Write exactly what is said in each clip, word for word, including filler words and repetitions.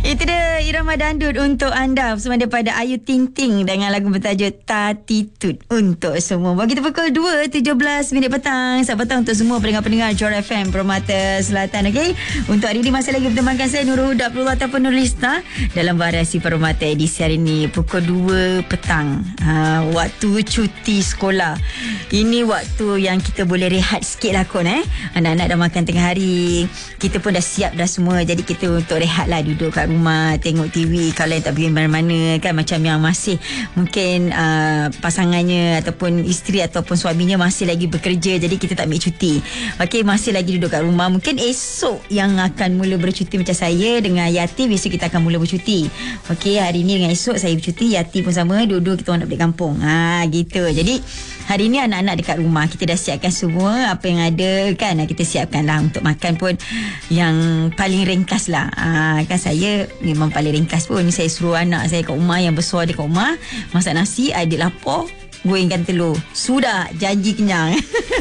Itu dia irama dandut untuk anda bersama daripada Ayu Ting Ting dengan lagu bertajuk Tatitude untuk semua. Bagi kita pukul dua tujuh belas minit petang. Selamat petang untuk semua pendengar-pendengar Johor F M Permata Selatan. Okey, untuk hari ini masih lagi bertemankan saya Nurul Huda Abdullah ataupun Nurlista dalam variasi Permata edisi hari ini pukul dua petang. Ha, waktu cuti sekolah. Ini waktu yang kita boleh rehat sikit lah kot eh. Anak-anak dah makan tengah hari. Kita pun dah siap dah semua. Jadi kita untuk rehat lah, duduk kat rumah tengok T V. Kalau yang tak pergi mana-mana kan, macam yang masih mungkin uh, pasangannya ataupun isteri ataupun suaminya masih lagi bekerja, jadi kita tak ambil cuti. Okey, masih lagi duduk kat rumah. Mungkin esok yang akan mula bercuti macam saya dengan Yati, biasa kita akan mula bercuti. Okey, hari ni dengan esok saya bercuti, Yati pun sama, dua-dua kita orang nak balik kampung. Ha, gitu. Jadi hari ni anak-anak dekat rumah, kita dah siapkan semua apa yang ada kan. Kita siapkan lah untuk makan pun yang paling ringkas lah. Ha, kan saya memang paling ringkas pun. Saya suruh anak saya kat rumah yang besar dia kat rumah masak nasi, adik lapar, gorengkan telur. Sudah, janji kenyang.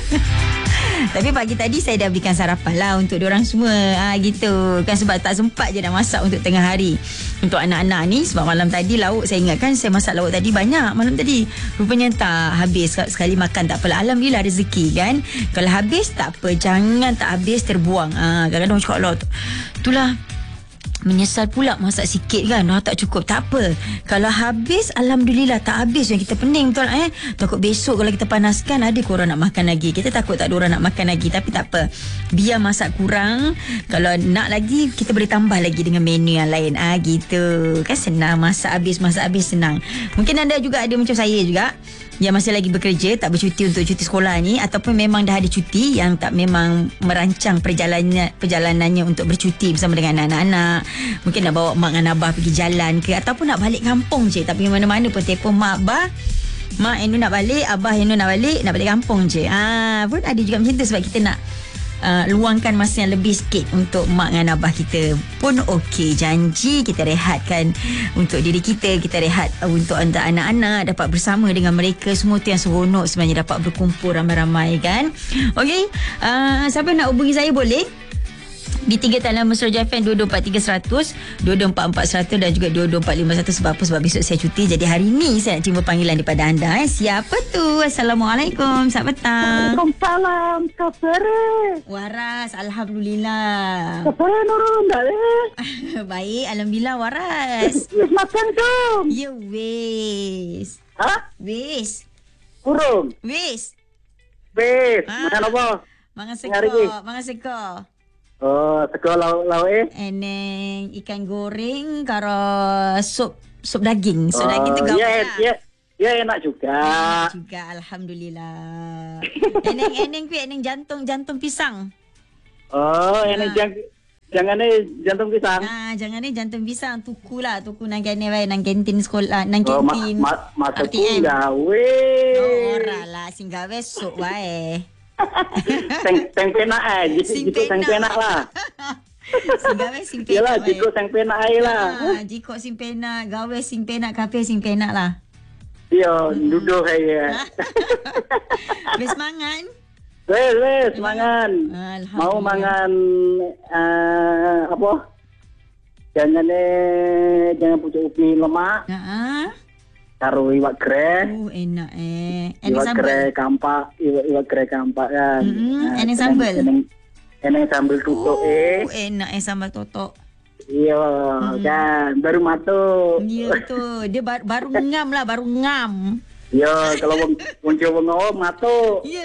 Tapi pagi tadi saya dah berikan sarapan lah untuk diorang semua. Ha, gitu kan, sebab tak sempat je nak masak untuk tengah hari untuk anak-anak ni. Sebab malam tadi lauk, saya ingatkan saya masak lauk tadi banyak malam tadi, rupanya tak habis. Sekali makan tak apalah, alhamdulillah rezeki kan. Kalau habis tak apa, jangan tak habis terbuang. Ha, kadang-kadang cakap Allah, itulah menyesal pula masak sikit kan, dah tak cukup. Tak apa, kalau habis alhamdulillah, tak habis yang kita pening betul eh. Takut besok kalau kita panaskan ada korang nak makan lagi, kita takut tak ada orang nak makan lagi. Tapi tak apa, biar masak kurang, kalau nak lagi kita boleh tambah lagi dengan menu yang lain. Ah gitu kan, senang masak habis, masak habis senang. Mungkin anda juga ada macam saya juga yang masih lagi bekerja, tak bercuti untuk cuti sekolah ni, ataupun memang dah ada cuti yang tak memang merancang perjalanannya perjalanannya untuk bercuti bersama dengan anak-anak. Mungkin nak bawa mak dengan abah pergi jalan ke, ataupun nak balik kampung je, tapi mana-mana pun telefon mak abah, mak Enu nak balik, abah Enu nak balik, nak balik kampung je. Ah, pun ada juga macam tu, sebab kita nak Uh, luangkan masa yang lebih sikit untuk mak dan abah kita pun okey. Janji kita rehatkan untuk diri kita, kita rehat uh, untuk anak-anak, dapat bersama dengan mereka. Semua tu yang seronok sebenarnya, dapat berkumpul ramai-ramai kan. Okey, uh, siapa nak hubungi saya boleh di tiga talian mesra F M dua dua empat tiga seratus, dua dua empat empat seratus dan juga dua dua empat lima satu. Sebab apa? Sebab besok saya cuti. Jadi hari ni saya nak terima panggilan daripada anda. Eh. Siapa tu? Assalamualaikum. Selamat petang. Waalaikumsalam. Kafere. Waras. Alhamdulillah. Kafere Nurul dah eh. Baik. Alhamdulillah Waras. Wis makan tu. Ya wis. Ha? Wis. Kurung. Wis. Wis. Ha? Makan apa? Mangan sekor. Mangan sekor. Oh, sekor lauk-lauk eh. Eneng ikan goreng karo sup sup daging. Sup oh, daging tu gawat. Ya, ya. Ya enak juga. Enak juga, alhamdulillah. eneng eneng ku eneng jantung jantung pisang. Oh, enak jang jangan ni jantung pisang. Ah, jangan ni jantung pisang, tuku lah, tuku nang kene wae nang kantin sekolah, nang kantin. Oh, ma, ma, masa ku gawe. Oh, ora lah sing gawe sup wae. Seng seng penak eh, jiko seng penak lah. Sing gawe sing penak. Yalah, jiko seng penak ai lah. Ah, jiko sing penak, gawe sing penak, kafe sing penak lah. Yo, duduk ai. Wis mangan? Wes, wes mangan. Mau mangan uh, apa? Jangan eh jangan pucuk ubi lemak. Heeh. Karo iwak greh. Oh, enak eh. Iwak greh kampak, iwak iwak greh kampak kan. Mm-hmm. Nah, enak sambal. Enak sambal tutuk oh, eh. Enak eh sambal tutuk. Iya, hmm. kan baru matuk. Iya tu, dia bar, baru ngam lah, baru ngam. Iya, kalau wong wong Jawa ngawam matuk. Iya.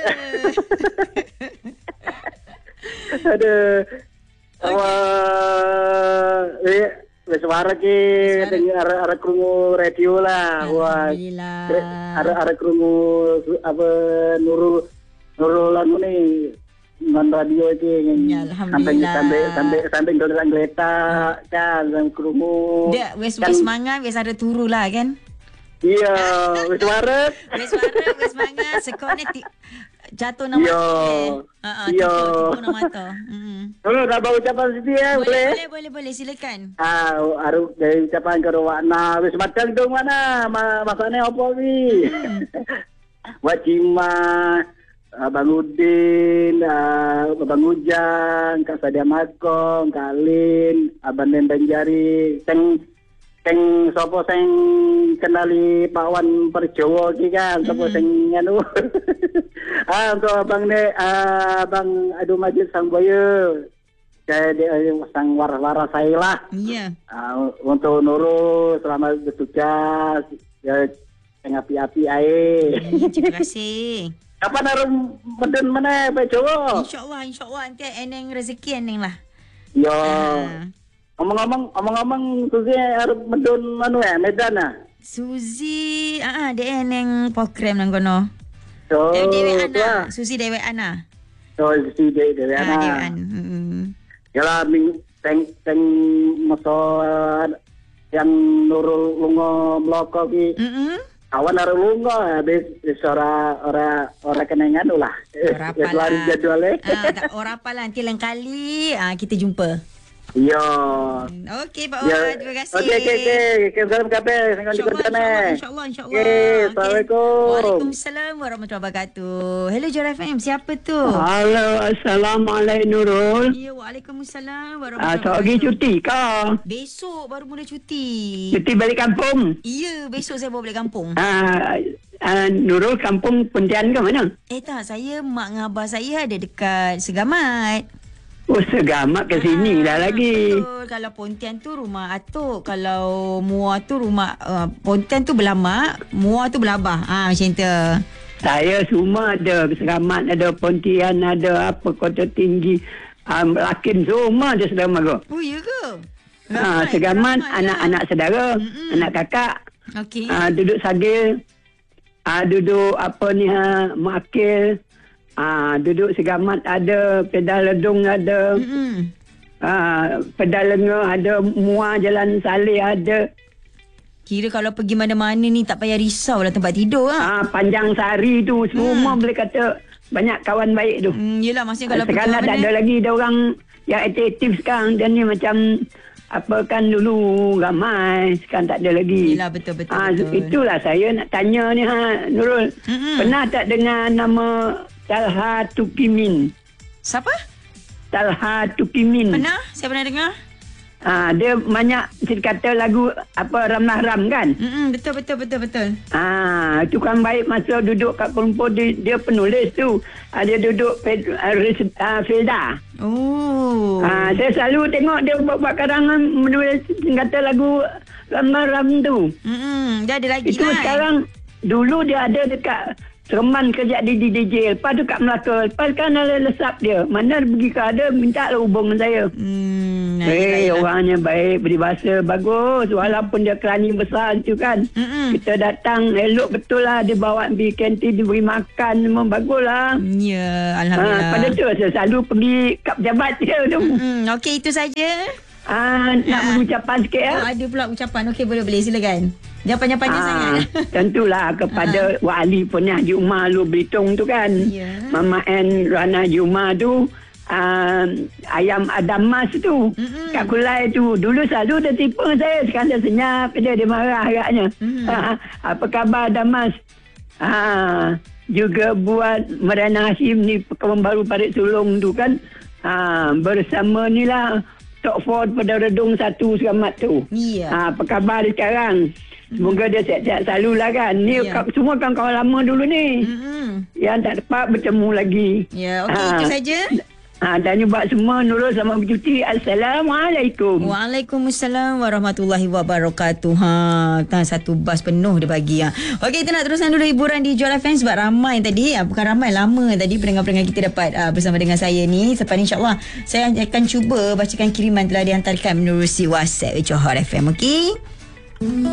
Aduh. Awak eh wis warek ki arek krungu radio lah. Wah. Alhamdulillah. Arek krungu apa Nurul Nurul lagu ni ngan radio iki. Ya, alhamdulillah. Sampai sampai sampai dolan geletak kan dan krungu. Dia wis wis mangan, wis ada turu lah kan. Iya, wis warek. Wis warek, wis mangan, sekone jatuh nama Yo. Ha Yo. tipu nama mata. Hmm. Kalau dah bawa ucapan Siti ya, boleh? boleh? Boleh, boleh, boleh, silakan. Ah, aru dari ucapan ke Wana, wis macam tu mana? Ma, masaknya apa ni? Hmm. Buat cima Abang Udin, uh, Abang Ujang, Kak Sadia Makong, Kak Alin, Abang Nendang Jari, Seng Seng sopo seng kenali Pak Wan Perjowo ki kan, sopo Mm-hmm. seng anu. Ah untuk Abang ne, uh, Abang Adu Majid Sang Boyo. Saya dia uh, sang waras-waras saya lah. Ya. Uh, untuk Nurul selamat bertugas. Ya, yang api-api air. Ya, terima kasih. Kapan harus medun mana Pak Jowo? InsyaAllah, insyaAllah nanti eneng rezeki eneng lah. Yo. Ah. Omong-omong, omong-omong Susi harus medun mana ya Medan ah. Suzy, ah, ah, dia eneng program nang kono. So, Dewi Dewi Ana, lah. Suzy Dewi Ana. So, si Dewi Dewi Ah, Ana. Dewi Ana. Hmm. Yalah ming teng teng maso yang Nurul lungo mloko ki. Mm-mm. Awan harus lungo habis ora ora ora kenengan ulah. Ora apa lah. Jadwalnya. Ah, tak ora apa lah nanti lain kali ah kita jumpa. Yo. Okey Pak Wan, terima kasih. Okey okey okey. Salam kabeh sing di kono. InsyaAllah, insyaAllah. Okey, Assalamualaikum. Waalaikumsalam warahmatullahi wabarakatuh. Hello J R F M, siapa tu? Halo, Assalamualaikum Nurul. Ya, Waalaikumsalam Ah, warahmatullahi tak pergi cuti kah? Besok baru mula cuti. Cuti balik kampung. Ya, besok saya bawa balik kampung. Ah, ah, Nurul kampung Pontian ke mana? Eh tak, saya mak dengan abah saya ada dekat Segamat. Oh, Segamat ke sini Ah, dah lagi. Betul. Kalau Pontian tu rumah atuk. Kalau Muar tu rumah... Uh, Pontian tu Belamak. Muar tu Belabah. Ah, macam tu. Saya semua ada. Segamat ada, Pontian ada, apa Kota Tinggi. Um, Lakin semua ada saudara mara. Oh, ya ke? Ah, Ramai, Segamat ramai anak-anak saudara, Mm-mm. anak kakak. Okey. Ah, duduk sagil. Ah, duduk apa ni ha, makil. Ah, duduk Segamat ada, Pedal Ledung ada. Mm-mm. Ah, Pedal Lenga ada, Muar Jalan Saleh ada. Kira kalau pergi mana-mana ni tak payah risau lah tempat tidur lah. Ah, Panjang Sari tu semua Hmm. boleh kata banyak kawan baik tu. Hmm, yelah maksudnya kalau Sekarang pergi tak ada mana-mana. lagi dia orang yang aktif sekarang. Dan ni macam apa kan dulu ramai, sekarang tak ada lagi. Yelah, betul, betul, Ah, betul. itulah saya nak tanya ni ha Nurul. Mm-mm. Pernah tak dengar nama Talha Tukimin? Siapa? Talha Tukimin. Pernah? Saya pernah dengar. Ah, dia banyak cerita kata lagu apa Ramlah Ram kan? Mm-mm, betul, betul, betul, betul. Ah, itu kan baik masa duduk kat Kuala Lumpur dia, dia penulis tu. Ah, dia duduk Fed, uh, uh, Felda. Oh. Ah, saya selalu tengok dia buat-buat karangan menulis kata lagu Ramlah Ram tu. Mm-mm, dia ada lagi Itu lah. sekarang dulu dia ada dekat Seremban kerja di D J. Lepas tu kat Melaka. Lepas kan ada lesap dia. Mana dia pergi ke ada minta lah hubung dengan saya. Hmm, nah, Eh, yelah, yelah. orangnya baik, berbahasa bagus. Walaupun dia kerani besar tu kan. Mm-mm. Kita datang, elok betul lah. Dia bawa pergi kantin, dia beri makan. Memang bagus lah. Ya, Ha, Alhamdulillah. pada tu saya selalu pergi kat pejabat dia tu. Mm-mm, okey, itu saja. Ah, nak Ah. mengucapkan sikit ya. Oh, ada pula ucapan. Okey, boleh-boleh. Silakan. Jangan panjang-panjang Ah, sangat. tentulah kepada Wak Ali Punya Haji Umar Lu Belitung tu kan. Ya. Mama N Rana Haji Umar tu. Uh, ayam Adam Mas tu. Mm-mm. Kat Kulai tu. Dulu selalu dia tipu dengan saya. Sekarang dia senyap. Dia, dia marah agaknya. Mm. Ha, apa khabar Adam Mas? Ha, juga buat Mariana Hashim ni kawan baru Parit Sulong tu kan. Ha, bersama ni lah Tok Ford pada Redung satu Selamat tu. Ya. Ha, apa khabar dia sekarang? Semoga dia sihat-sihat selalu lah kan. Ni Ya. ka- semua kawan-kawan lama dulu ni. Mm-mm. Yang tak dapat bertemu lagi. Ya, okey, Ah. itu saja. Ha, dan buat semua Nurul selamat bercuti. Assalamualaikum. Waalaikumsalam warahmatullahi wabarakatuh. Ha, kan satu bas penuh dia bagi. Ha. Okey, kita nak teruskan dulu hiburan di Joy F M sebab ramai tadi. Ha, bukan ramai, lama tadi pendengar-pendengar kita dapat uh, bersama dengan saya ni. Selepas ni insyaAllah saya akan cuba bacakan kiriman telah dihantarkan menerusi WhatsApp Joy F M. Okey?